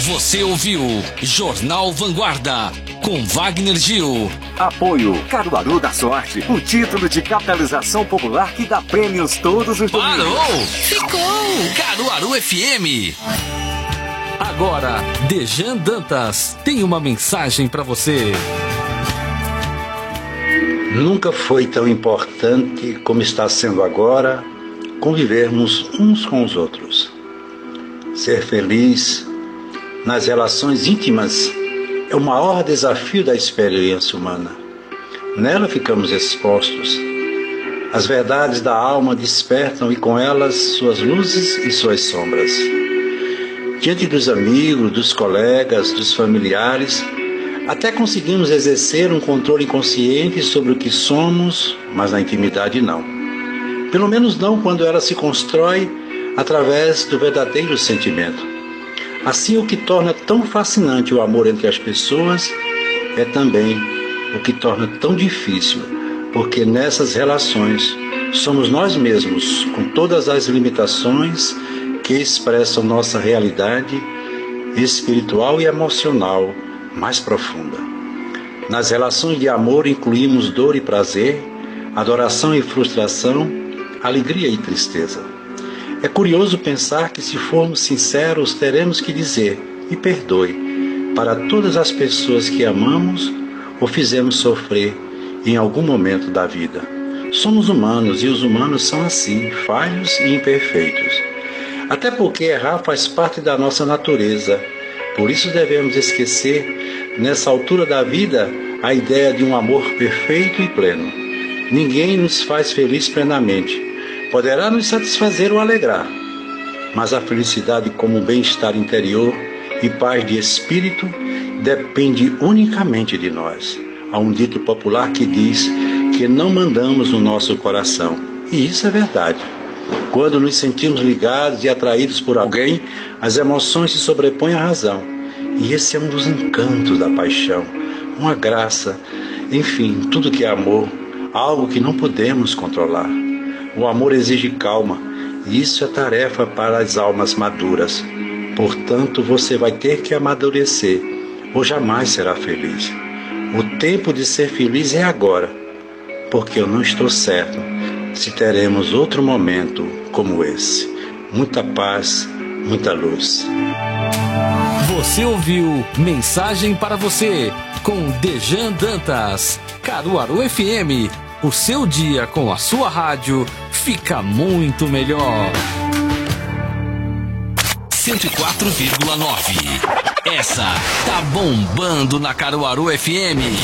Você ouviu Jornal Vanguarda com Wagner Gil. Apoio Caruaru da Sorte, o título de capitalização popular que dá prêmios todos os domingos. Parou! Ficou! Caruaru FM. Agora, Dejan Dantas tem uma mensagem para você. Nunca foi tão importante como está sendo agora convivermos uns com os outros. Ser feliz nas relações íntimas é o maior desafio da experiência humana. Nela ficamos expostos. As verdades da alma despertam e com elas suas luzes e suas sombras. Diante dos amigos, dos colegas, dos familiares, até conseguimos exercer um controle inconsciente sobre o que somos, mas na intimidade não. Pelo menos não quando ela se constrói através do verdadeiro sentimento. Assim, o que torna tão fascinante o amor entre as pessoas é também o que torna tão difícil, porque nessas relações somos nós mesmos, com todas as limitações que expressam nossa realidade espiritual e emocional mais profunda. Nas relações de amor incluímos dor e prazer, adoração e frustração, alegria e tristeza. É curioso pensar que, se formos sinceros, teremos que dizer "me perdoe" para todas as pessoas que amamos ou fizemos sofrer em algum momento da vida. Somos humanos e os humanos são assim, falhos e imperfeitos. Até porque errar faz parte da nossa natureza. Por isso devemos esquecer, nessa altura da vida, a ideia de um amor perfeito e pleno. Ninguém nos faz feliz plenamente. Poderá nos satisfazer ou alegrar, mas a felicidade como bem-estar interior e paz de espírito depende unicamente de nós. Há um dito popular que diz que não mandamos no nosso coração, e isso é verdade. Quando nos sentimos ligados e atraídos por alguém, as emoções se sobrepõem à razão, e esse é um dos encantos da paixão, uma graça, enfim, tudo que é amor, algo que não podemos controlar. O amor exige calma, e isso é tarefa para as almas maduras. Portanto, você vai ter que amadurecer, ou jamais será feliz. O tempo de ser feliz é agora, porque eu não estou certo se teremos outro momento como esse. Muita paz, muita luz. Você ouviu Mensagem para Você, com Dejan Dantas. Caruaru FM, o seu dia com a sua rádio fica muito melhor. 104,9. Essa tá bombando na Caruaru FM.